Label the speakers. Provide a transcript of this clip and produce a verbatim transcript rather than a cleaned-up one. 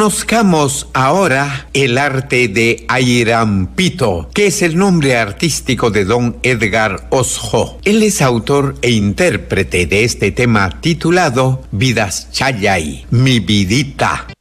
Speaker 1: Conozcamos ahora el arte de Ayrampito, que es el nombre artístico de don Edgar Osjo. Él es autor e intérprete de este tema titulado Vidas Chayay, mi vidita.